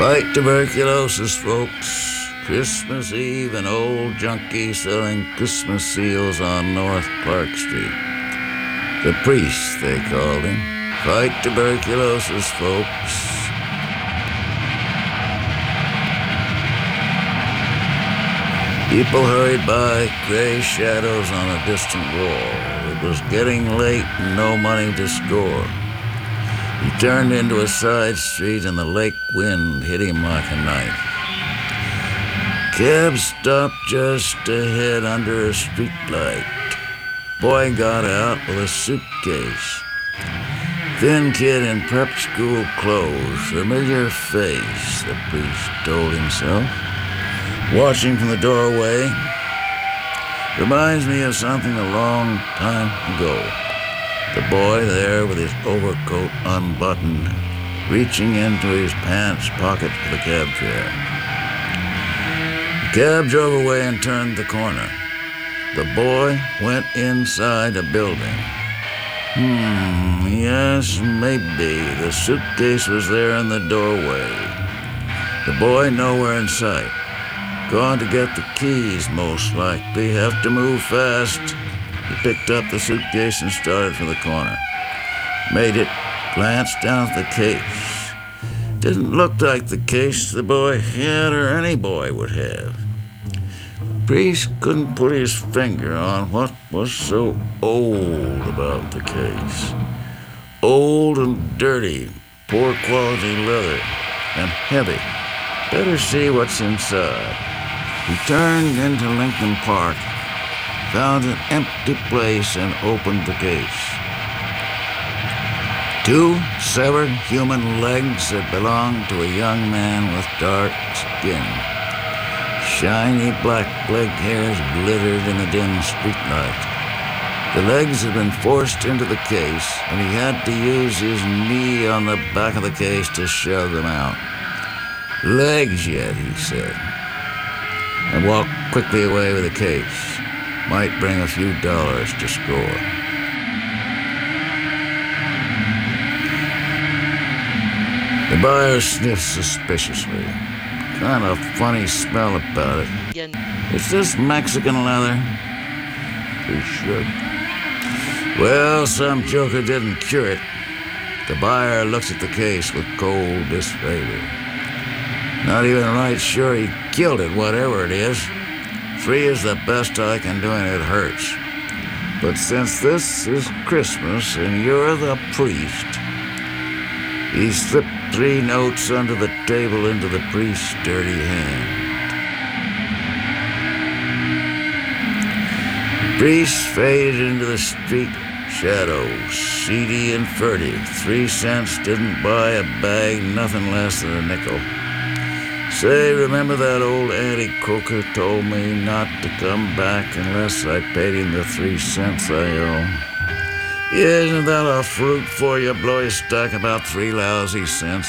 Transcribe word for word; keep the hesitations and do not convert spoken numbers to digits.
Fight tuberculosis, folks. Christmas Eve, an old junkie selling Christmas seals on North Clark Street. The priest, they called him. Fight tuberculosis, folks. People hurried by, gray shadows on a distant wall. It was getting late and no money to score. He turned into a side street and the lake wind hit him like a knife. Cab stopped just ahead under a streetlight. Boy got out with a suitcase. Thin kid in prep school clothes, familiar face, the priest told himself. Watching from the doorway, reminds me of something a long time ago. The boy there with his overcoat unbuttoned, reaching into his pants pocket for the cab fare. The cab drove away and turned the corner. The boy went inside a building. Hmm, yes, maybe. The suitcase was there in the doorway. The boy nowhere in sight. Gone to get the keys, most likely. Have to move fast. He picked up the suitcase and started for the corner. Made it, glanced down at the case. Didn't look like the case the boy had or any boy would have. Priest couldn't put his finger on what was so old about the case. Old and dirty, poor quality leather, and heavy. Better see what's inside. He turned into Lincoln Park, found an empty place, and opened the case. Two severed human legs that belonged to a young man with dark skin. Shiny black leg hairs glittered in the dim streetlight. The legs had been forced into the case, and he had to use his knee on the back of the case to shove them out. Legs yet, he said, and walked quickly away with the case. Might bring a few dollars to score. The buyer sniffed suspiciously. Kind of funny smell about it. It's this Mexican leather. He shrugged. Well, some joker didn't cure it. The buyer looks at the case with cold disfavor. Not even right sure he killed it, whatever it is. Three is the best I can do, and it hurts. But since this is Christmas and you're the priest, he slipped three notes under the table into the priest's dirty hand. The priest faded into the street shadows, seedy and furtive. Three cents didn't buy a bag, nothing less than a nickel. Say, remember that old Auntie Coker told me not to come back unless I paid him the three cents I owe? Isn't that a fruit for you? Blow his stack about three lousy cents.